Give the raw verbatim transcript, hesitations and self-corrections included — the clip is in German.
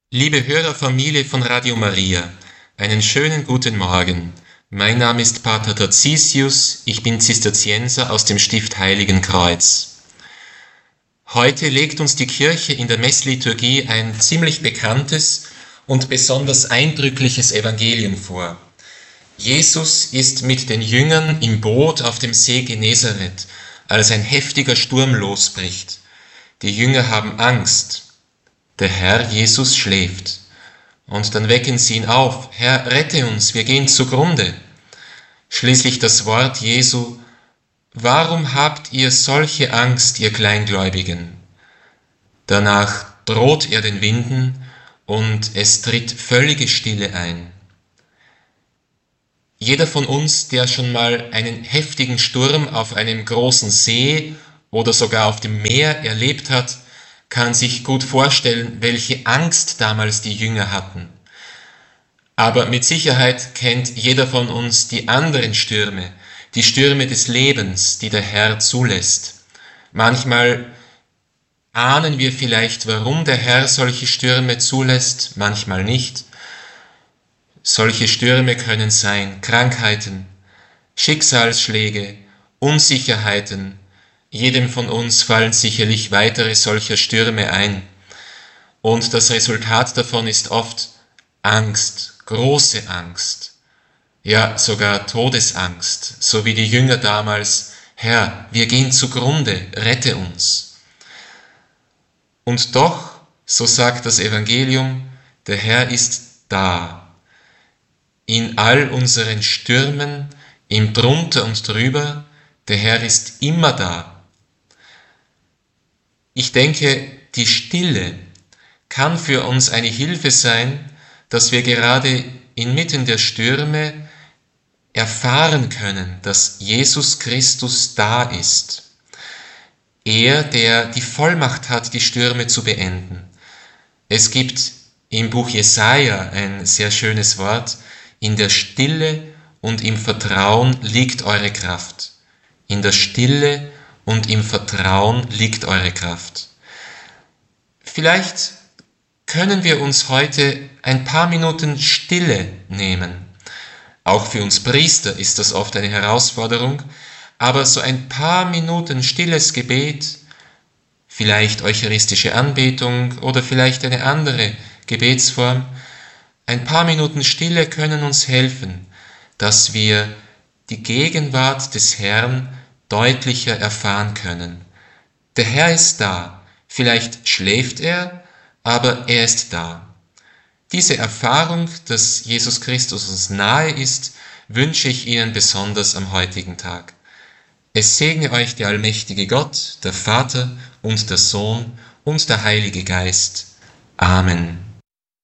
Liebe Hörerfamilie von Radio Maria, einen schönen guten Morgen. Mein Name ist Pater Tarcisius, ich bin Zisterzienser aus dem Stift Heiligen Kreuz. Heute legt uns die Kirche in der Messliturgie ein ziemlich bekanntes und besonders eindrückliches Evangelium vor. Jesus ist mit den Jüngern im Boot auf dem See Genezareth, als ein heftiger Sturm losbricht. Die Jünger haben Angst. Der Herr Jesus schläft. Und dann wecken sie ihn auf. Herr, rette uns, wir gehen zugrunde. Schließlich das Wort Jesu: Warum habt ihr solche Angst, ihr Kleingläubigen? Danach droht er den Winden und es tritt völlige Stille ein. Jeder von uns, der schon mal einen heftigen Sturm auf einem großen See oder sogar auf dem Meer erlebt hat, kann sich gut vorstellen, welche Angst damals die Jünger hatten. Aber mit Sicherheit kennt jeder von uns die anderen Stürme, die Stürme des Lebens, die der Herr zulässt. Manchmal ahnen wir vielleicht, warum der Herr solche Stürme zulässt, manchmal nicht. Solche Stürme können sein Krankheiten, Schicksalsschläge, Unsicherheiten. Jedem von uns fallen sicherlich weitere solcher Stürme ein. Und das Resultat davon ist oft Angst, große Angst, ja sogar Todesangst, so wie die Jünger damals: Herr, wir gehen zugrunde, rette uns. Und doch, so sagt das Evangelium, der Herr ist da. In all unseren Stürmen, im Drunter und Drüber, der Herr ist immer da. Ich denke, die Stille kann für uns eine Hilfe sein, dass wir gerade inmitten der Stürme erfahren können, dass Jesus Christus da ist. Er, der die Vollmacht hat, die Stürme zu beenden. Es gibt im Buch Jesaja ein sehr schönes Wort: In der Stille und im Vertrauen liegt eure Kraft. In der Stille und im Vertrauen liegt eure Kraft. Vielleicht können wir uns heute ein paar Minuten Stille nehmen. Auch für uns Priester ist das oft eine Herausforderung, aber so ein paar Minuten stilles Gebet, vielleicht eucharistische Anbetung oder vielleicht eine andere Gebetsform, ein paar Minuten Stille können uns helfen, dass wir die Gegenwart des Herrn deutlicher erfahren können. Der Herr ist da, vielleicht schläft er, aber er ist da. Diese Erfahrung, dass Jesus Christus uns nahe ist, wünsche ich Ihnen besonders am heutigen Tag. Es segne euch der allmächtige Gott, der Vater und der Sohn und der Heilige Geist. Amen.